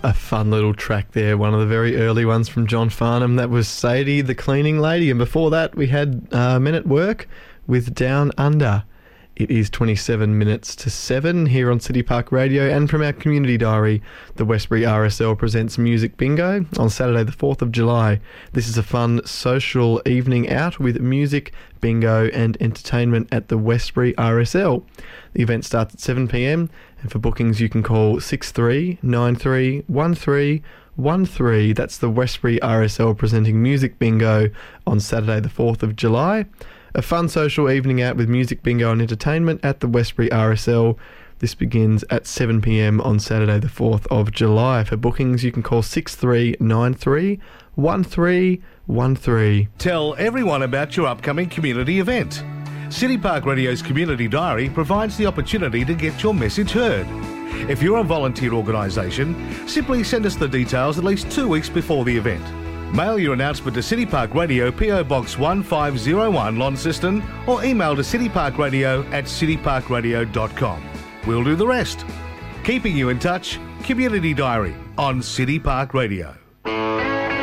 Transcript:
A fun little track there, one of the very early ones from John Farnham. That was Sadie, the cleaning lady. And before that, we had Men at Work with Down Under. It is 27 minutes to 7 here on City Park Radio, and from our community diary, the Westbury RSL presents Music Bingo on Saturday the 4th of July. This is a fun social evening out with music, bingo and entertainment at the Westbury RSL. The event starts at 7pm, and for bookings you can call 63931313. That's the Westbury RSL presenting Music Bingo on Saturday the 4th of July. A fun social evening out with music, bingo and entertainment at the Westbury RSL. This begins at 7pm on Saturday the 4th of July. For bookings, you can call 63931313. Tell everyone about your upcoming community event. City Park Radio's Community Diary provides the opportunity to get your message heard. If you're a volunteer organisation, simply send us the details at least 2 weeks before the event. Mail your announcement to City Park Radio, PO Box 1501, Launceston, or email to cityparkradio@cityparkradio.com. We'll do the rest. Keeping you in touch, Community Diary on City Park Radio.